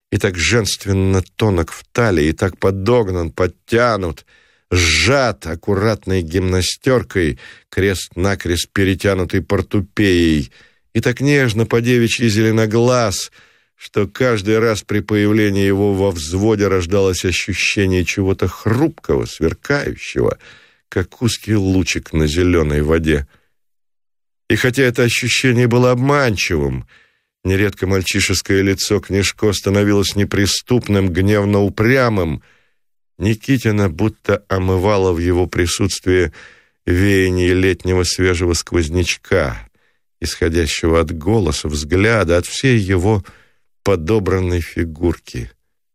и так женственно тонок в талии, и так подогнан, подтянут, сжат аккуратной гимнастеркой, крест-накрест перетянутый портупеей, и так нежно по-девичьи зеленоглаз, что каждый раз при появлении его во взводе рождалось ощущение чего-то хрупкого, сверкающего, как узкий лучик на зеленой воде. И хотя это ощущение было обманчивым, нередко мальчишеское лицо Книжко становилось неприступным, гневно-упрямым, Никитина будто омывало в его присутствии веяние летнего свежего сквознячка, исходящего от голоса, взгляда, от всей его подобранной фигурки.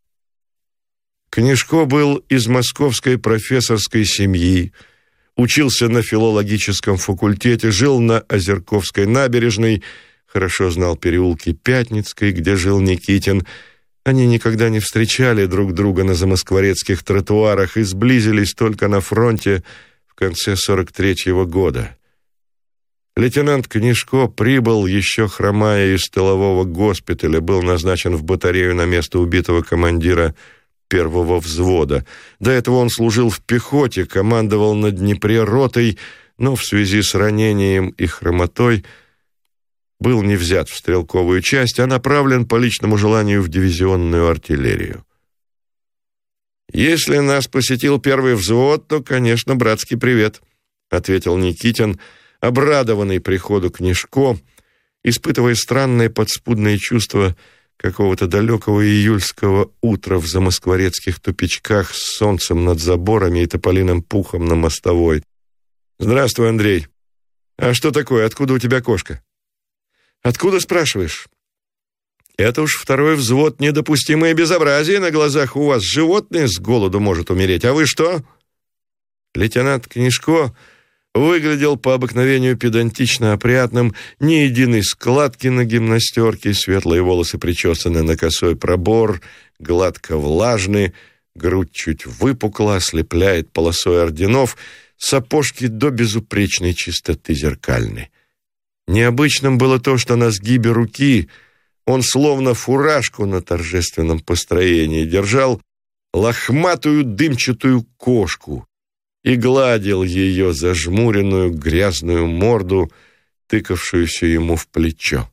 Книжко был из московской профессорской семьи, учился на филологическом факультете, жил на Озерковской набережной, хорошо знал переулки Пятницкой, где жил Никитин. Они никогда не встречали друг друга на замоскворецких тротуарах и сблизились только на фронте в конце 43-го года. Лейтенант Книжко прибыл, еще хромая, из тылового госпиталя, был назначен в батарею на место убитого командира первого взвода. До этого он служил в пехоте, командовал на Днепре ротой, но в связи с ранением и хромотой был не взят в стрелковую часть, а направлен по личному желанию в дивизионную артиллерию. «Если нас посетил первый взвод, то, конечно, братский привет», — ответил Никитин, обрадованный приходу Книжко, испытывая странное подспудное чувство какого-то далекого июльского утра в замоскворецких тупичках с солнцем над заборами и тополиным пухом на мостовой. «Здравствуй, Андрей. А что такое? Откуда у тебя кошка?» «Откуда, спрашиваешь?» «Это уж второй взвод, недопустимое безобразие. На глазах у вас животное с голоду может умереть. А вы что?» Лейтенант Книжко выглядел по обыкновению педантично опрятным, ни единой складки на гимнастерке, светлые волосы причесаны на косой пробор, гладко влажны, грудь чуть выпукла, ослепляет полосой орденов, сапожки до безупречной чистоты зеркальны. Необычным было то, что на сгибе руки он словно фуражку на торжественном построении держал лохматую дымчатую кошку и гладил ее зажмуренную грязную морду, тыкавшуюся ему в плечо.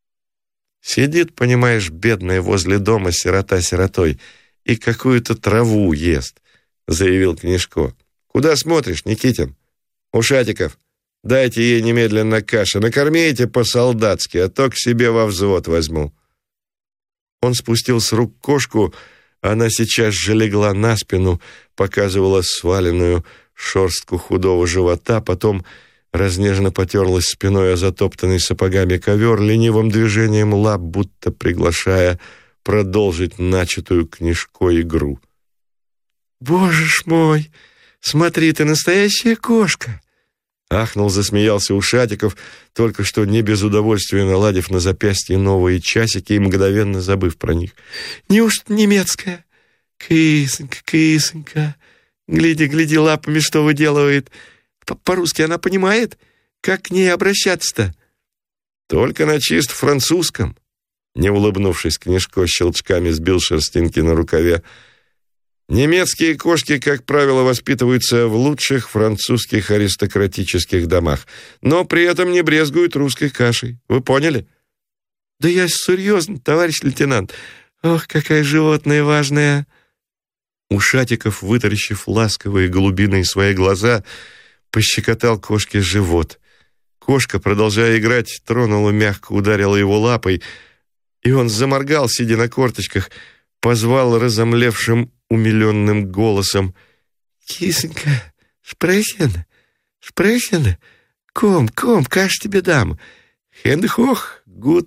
Сидит, понимаешь, бедная возле дома сирота сиротой и какую-то траву ест, заявил Книжко. Куда смотришь, Никитин? Ушатиков, дайте ей немедленно каши, накормите по-солдатски, а то к себе во взвод возьму. Он спустил с рук кошку, она сейчас же легла на спину, показывала сваленную шерстку худого живота, потом разнеженно потерлась спиной о затоптанный сапогами ковер, ленивым движением лап, будто приглашая продолжить начатую Книжко игру. «Боже ж мой! Смотри, ты настоящая кошка!» Ахнул, засмеялся Ушатиков, только что не без удовольствия наладив на запястье новые часики и мгновенно забыв про них. «Неужто немецкая? Кисонька, кисонька, гляди, гляди лапами, что выделывает. По-русски она понимает? Как к ней обращаться-то?» «Только на чисто французском», — не улыбнувшись, Книжко щелчками сбил шерстинки на рукаве. «Немецкие кошки, как правило, воспитываются в лучших французских аристократических домах, но при этом не брезгуют русской кашей. Вы поняли?» «Да я серьезно, товарищ лейтенант. Ох, какая животное важное!» Ушатиков, вытаращив ласковые голубиные свои глаза, пощекотал кошке живот. Кошка, продолжая играть, тронула, мягко ударила его лапой, и он заморгал, сидя на корточках, позвал разомлевшим умиленным голосом: «Кисонька, шпрехен, шпрехен, ком, каш тебе дам. Хендхох, гут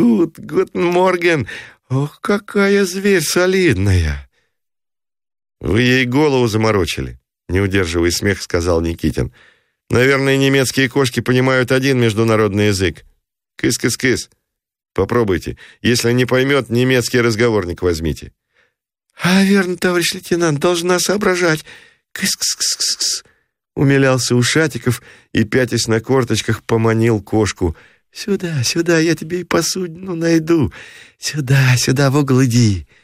морген. Ох, какая зверь солидная!» «Вы ей голову заморочили», — не удерживая смех, сказал Никитин. «Наверное, немецкие кошки понимают один международный язык. Кыс-кыс-кыс. Попробуйте. Если не поймет, немецкий разговорник возьмите». «А, верно, товарищ лейтенант, должна соображать. Кыс-кыс-кыс-кыс», — умилялся Ушатиков и, пятясь на корточках, поманил кошку. «Сюда, сюда, я тебе и посудину найду. Сюда, сюда, в угол иди».